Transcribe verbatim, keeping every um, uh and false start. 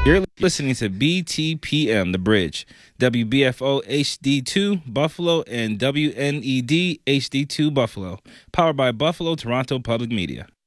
You're listening to B T P M, The Bridge, W B F O H D two Buffalo, and W N E D H D two Buffalo, powered by Buffalo Toronto Public Media.